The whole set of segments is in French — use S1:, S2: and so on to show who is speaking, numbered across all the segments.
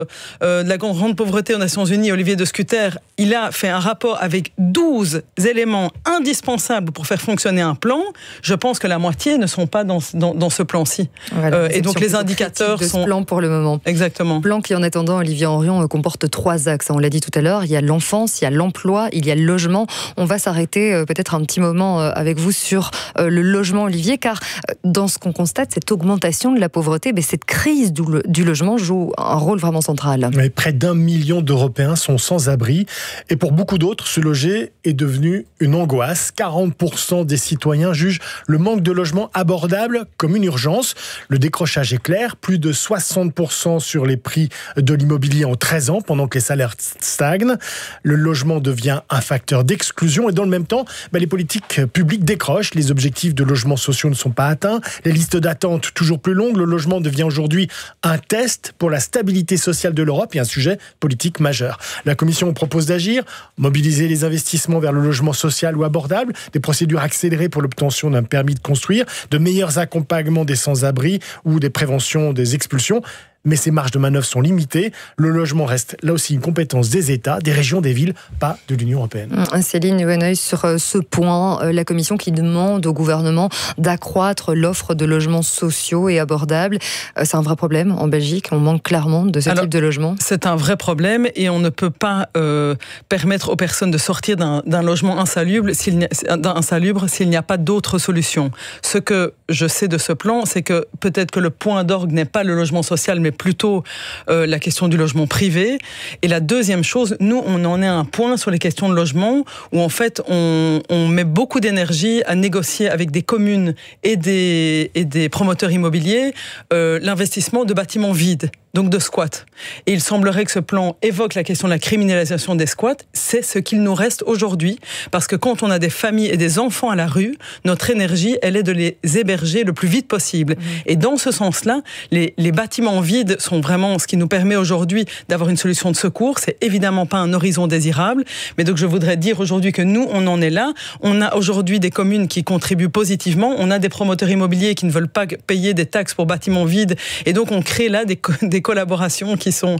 S1: de la grande pauvreté aux Nations Unies, Olivier de Scuter, il a fait un rapport avec 12 éléments indispensables pour faire fonctionner un plan. Je pense que la moitié ne sont pas dans ce plan-ci. Voilà, et donc les indicateurs sont...
S2: ce plan pour le moment.
S1: Exactement.
S2: Plan qui, en attendant, Olivier Henrion, comporte 3 axes. On l'a dit tout à l'heure, il y a l'enfance, il y a l'emploi, il y a le logement. On va s'arrêter peut-être un petit moment avec vous sur le logement, Olivier, car dans ce qu'on constate, cette augmentation de la pauvreté, cette crise du logement joue un rôle vraiment central.
S3: Mais près d'1 million d'Européens sont sans abri. Et pour beaucoup d'autres, se loger est devenu une angoisse. 40% des citoyens jugent le manque de logement abordable comme une urgence. Le décrochage est clair. Plus de 60% sur les prix de l'immobilier en 13 ans, pendant que les salaires stagnent. Le logement devient un facteur d'exclusion. Et dans le même temps, les politiques publiques décrochent. Les objectifs de logements sociaux ne sont pas atteints. Les listes d'attente toujours plus longues. Le logement devient aujourd'hui un test pour la stabilité sociale de l'Europe et un sujet politique majeur. La Commission propose d'agir, mobiliser les investissements vers le logement social ou abordable, des procédures accélérées pour l'obtention d'un permis de construire, de meilleurs accompagnements des sans-abri ou des préventions des expulsions. Mais ces marges de manœuvre sont limitées. Le logement reste là aussi une compétence des États, des régions, des villes, pas de l'Union européenne.
S2: Céline Huenneuil, sur ce point, la Commission qui demande au gouvernement d'accroître l'offre de logements sociaux et abordables. C'est un vrai problème en Belgique. On manque clairement de ce type de logement.
S1: C'est un vrai problème et on ne peut pas permettre aux personnes de sortir d'un logement insalubre s'il n'y a pas d'autre solution. Ce que je sais de ce plan, c'est que peut-être que le point d'orgue n'est pas le logement social, mais plutôt la question du logement privé. Et la deuxième chose, nous, on en est à un point sur les questions de logement où en fait, on met beaucoup d'énergie à négocier avec des communes et des promoteurs immobiliers l'investissement de bâtiments vides, donc de squats. Et il semblerait que ce plan évoque la question de la criminalisation des squats. C'est ce qu'il nous reste aujourd'hui, parce que quand on a des familles et des enfants à la rue, notre énergie, elle est de les héberger le plus vite possible. Et dans ce sens-là, les bâtiments vides sont vraiment ce qui nous permet aujourd'hui d'avoir une solution de secours. C'est évidemment pas un horizon désirable, mais donc je voudrais dire aujourd'hui que nous, on en est là. On a aujourd'hui des communes qui contribuent positivement. On a des promoteurs immobiliers qui ne veulent pas payer des taxes pour bâtiments vides. Et donc, on crée là des collaborations qui sont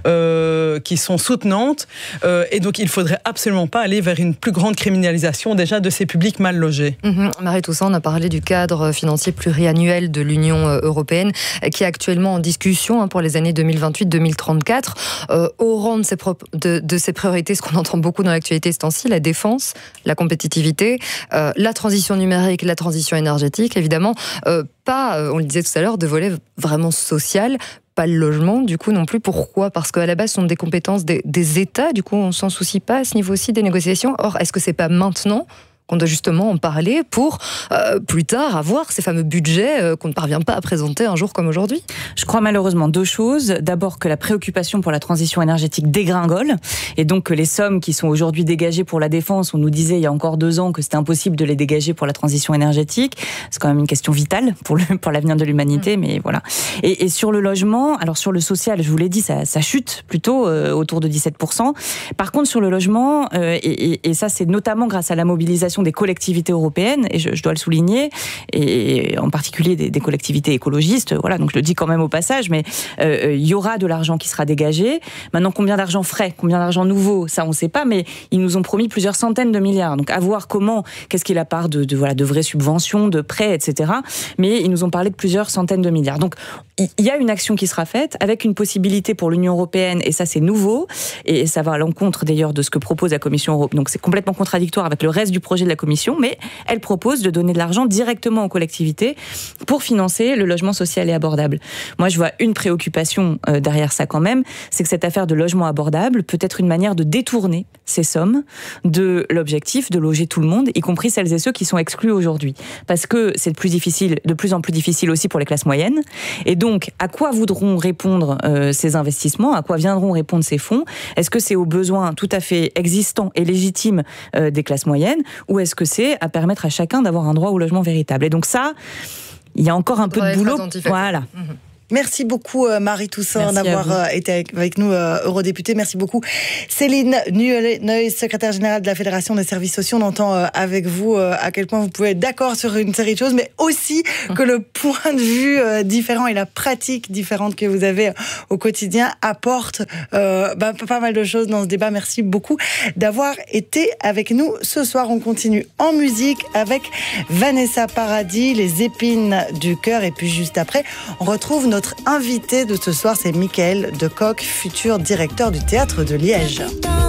S1: soutenantes. Et donc, il faudrait absolument pas aller vers une plus grande criminalisation déjà de ces publics mal logés.
S2: Marie Toussaint, on a parlé du cadre financier pluriannuel de l'Union européenne qui est actuellement en discussion pour les années 2028-2034. Au rang de ses priorités, ce qu'on entend beaucoup dans l'actualité ce temps-ci, la défense, la compétitivité, la transition numérique, la transition énergétique, évidemment, pas, on le disait tout à l'heure, de volet vraiment social, pas le logement, du coup, non plus. Pourquoi ? Parce qu'à la base, ce sont des compétences des États, du coup, on ne s'en soucie pas à ce niveau-ci des négociations. Or, est-ce que c'est pas maintenant qu'on doit justement en parler pour plus tard avoir ces fameux budgets qu'on ne parvient pas à présenter un jour comme aujourd'hui ?
S4: Je crois malheureusement 2 choses. D'abord que la préoccupation pour la transition énergétique dégringole, et donc que les sommes qui sont aujourd'hui dégagées pour la défense, on nous disait il y a encore 2 ans que c'était impossible de les dégager pour la transition énergétique. C'est quand même une question vitale pour l'avenir de l'humanité, mais voilà. Et sur le logement, alors sur le social, je vous l'ai dit, ça chute plutôt autour de 17%. Par contre, sur le logement, et ça c'est notamment grâce à la mobilisation des collectivités européennes, et je dois le souligner, et en particulier des collectivités écologistes, voilà, donc je le dis quand même au passage, mais il y aura de l'argent qui sera dégagé. Maintenant, combien d'argent frais, combien d'argent nouveau, ça on ne sait pas, mais ils nous ont promis plusieurs centaines de milliards, donc à voir qu'est-ce qui est la part de vraies subventions, de prêts, etc. Mais ils nous ont parlé de plusieurs centaines de milliards. Donc il y a une action qui sera faite, avec une possibilité pour l'Union européenne, et ça c'est nouveau, et ça va à l'encontre d'ailleurs de ce que propose la Commission européenne, donc c'est complètement contradictoire avec le reste du projet de la Commission, mais elle propose de donner de l'argent directement aux collectivités pour financer le logement social et abordable. Moi, je vois une préoccupation derrière ça quand même, c'est que cette affaire de logement abordable peut être une manière de détourner ces sommes de l'objectif de loger tout le monde, y compris celles et ceux qui sont exclus aujourd'hui. Parce que c'est de plus en plus difficile aussi pour les classes moyennes. Et donc, à quoi voudront répondre ces investissements ? À quoi viendront répondre ces fonds ? Est-ce que c'est aux besoins tout à fait existants et légitimes des classes moyennes ? Ou est-ce que c'est à permettre à chacun d'avoir un droit au logement véritable ? Et donc ça, il y a encore un peu de boulot. Voilà.
S5: Merci beaucoup Marie Toussaint d'avoir été avec nous, eurodéputée. Merci beaucoup Céline Nueil, secrétaire générale de la Fédération des services sociaux. On entend avec vous à quel point vous pouvez être d'accord sur une série de choses, mais aussi que le point de vue différent et la pratique différente que vous avez au quotidien apporte pas mal de choses dans ce débat. Merci beaucoup d'avoir été avec nous ce soir. On continue en musique avec Vanessa Paradis, Les épines du cœur, et puis juste après, on retrouve notre invité de ce soir, c'est Michael Decoq, futur directeur du Théâtre de Liège.